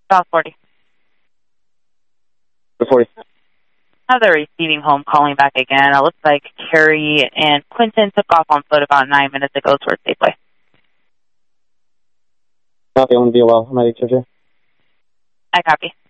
South 40. The 40. Have the receiving home calling back again. It looks like Carrie and Quinton took off on foot about 9 minutes ago towards Safeway. Copy, I want to be well. I'm at HFJ. I copy.